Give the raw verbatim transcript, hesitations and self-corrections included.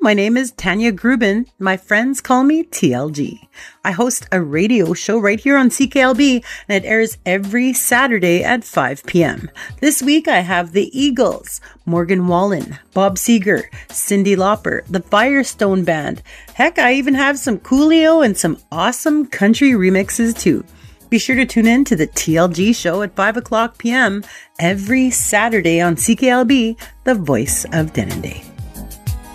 my name is Tanya Grubin. My friends call me T L G. I host a radio show right here on C K L B, and it airs every Saturday at five p.m. This week, I have the Eagles, Morgan Wallen, Bob Seger, Cyndi Lauper, the Firestone Band. Heck, I even have some Coolio and some awesome country remixes too. Be sure to tune in to the T L G show at five o'clock p.m. every Saturday on C K L B, the voice of Denendeh.